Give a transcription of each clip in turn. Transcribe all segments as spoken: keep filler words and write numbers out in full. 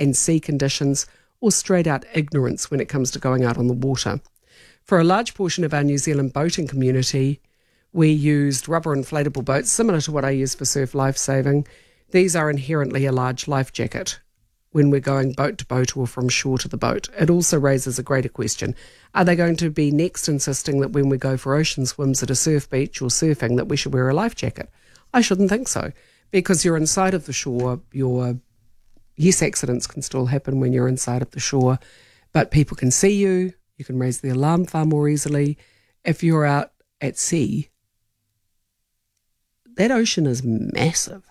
and sea conditions, or straight out ignorance when it comes to going out on the water. For a large portion of our New Zealand boating community, we used rubber inflatable boats, similar to what I use for surf lifesaving. These are inherently a large life jacket when we're going boat to boat or from shore to the boat. It also raises a greater question. Are they going to be next insisting that when we go for ocean swims at a surf beach or surfing that we should wear a life jacket? I shouldn't think so, because you're inside of the shore. Your yes, accidents can still happen when you're inside of the shore, but people can see you. You can raise the alarm far more easily. If you're out at sea, that ocean is massive.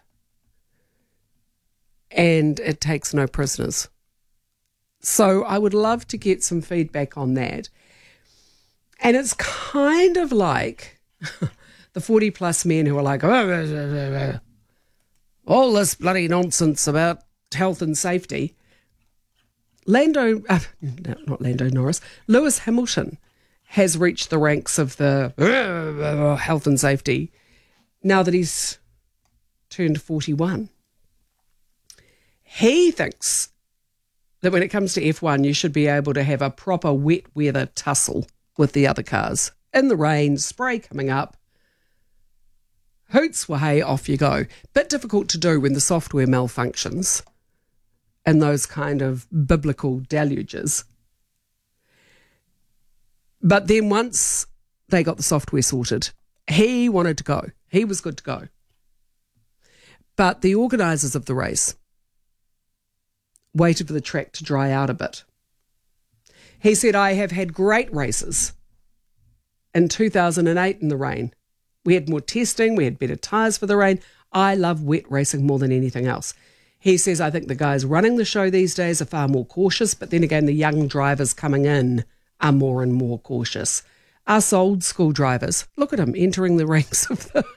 And it takes no prisoners. So I would love to get some feedback on that. And it's kind of like the forty-plus men who are like, oh, all this bloody nonsense about health and safety. Lando, uh, no, not Lando Norris, Lewis Hamilton has reached the ranks of the uh, health and safety now that he's turned forty-one. He thinks that when it comes to F one, you should be able to have a proper wet weather tussle with the other cars. In the rain, spray coming up, hoots, wahey, off you go. Bit difficult to do when the software malfunctions and those kind of biblical deluges. But then once they got the software sorted, he wanted to go. He was good to go. But the organisers of the race waited for the track to dry out a bit. He said, I have had great races in two thousand eight in the rain. We had more testing, we had better tyres for the rain. I love wet racing more than anything else. He says, I think the guys running the show these days are far more cautious, but then again, the young drivers coming in are more and more cautious. Us old school drivers, look at him entering the ranks of the...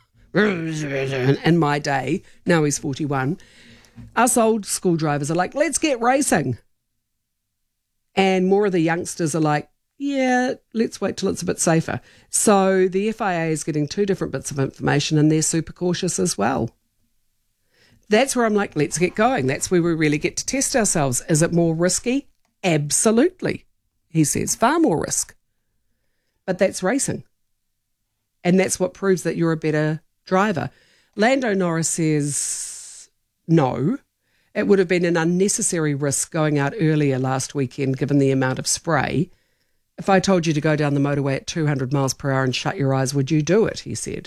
in my day, now he's forty-one, us old school drivers are like, let's get racing. And more of the youngsters are like, yeah, let's wait till it's a bit safer. So the F I A is getting two different bits of information and they're super cautious as well. That's where I'm like, let's get going. That's where we really get to test ourselves. Is it more risky? Absolutely, he says, far more risk. But that's racing. And that's what proves that you're a better driver. Lando Norris says no. It would have been an unnecessary risk going out earlier last weekend given the amount of spray. If I told you to go down the motorway at two hundred miles per hour and shut your eyes, would you do it? He said.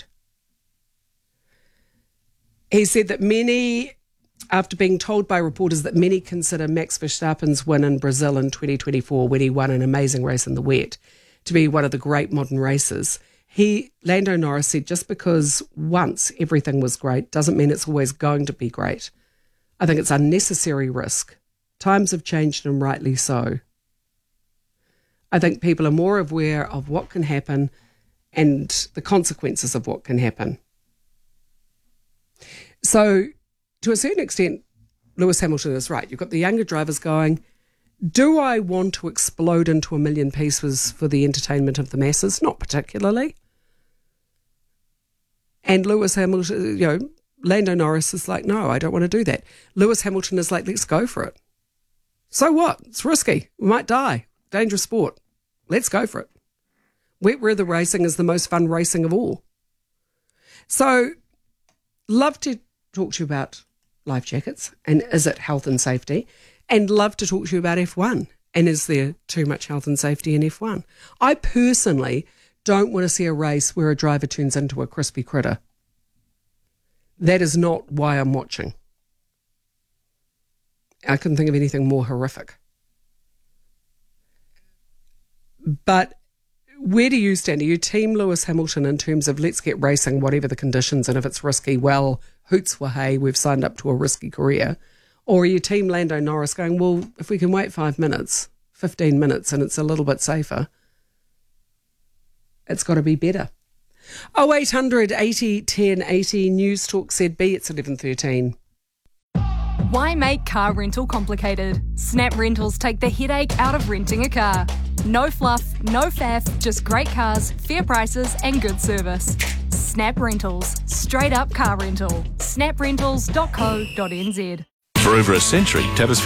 He said that many, after being told by reporters that many consider Max Verstappen's win in Brazil in twenty twenty-four, when he won an amazing race in the wet, to be one of the great modern races, he, Lando Norris said, just because once everything was great doesn't mean it's always going to be great. I think it's unnecessary risk. Times have changed and rightly so. I think people are more aware of what can happen and the consequences of what can happen. So, to a certain extent, Lewis Hamilton is right. You've got the younger drivers going, do I want to explode into a million pieces for the entertainment of the masses? Not particularly. And Lewis Hamilton, you know, Lando Norris is like, no, I don't want to do that. Lewis Hamilton is like, let's go for it. So what? It's risky. We might die. Dangerous sport. Let's go for it. Wet weather racing is the most fun racing of all. So, love to talk to you about life jackets and is it health and safety, and love to talk to you about F one and is there too much health and safety in F one. I personally don't want to see a race where a driver turns into a crispy critter. That is not why I'm watching. I couldn't think of anything more horrific. But where do you stand? Are you team Lewis Hamilton in terms of let's get racing, whatever the conditions, and if it's risky, well, hoots wahey, we've signed up to a risky career? Or are you team Lando Norris going, well, if we can wait five minutes, fifteen minutes, and it's a little bit safer, it's got to be better. oh eight hundred eighty ten eighty, News Talk Z B, it's eleven thirteen. Why make car rental complicated? Snap Rentals take the headache out of renting a car. No fluff, no faff, just great cars, fair prices and good service. Snap Rentals. Straight up car rental. snap rentals dot co dot n z. For over a century, Tavis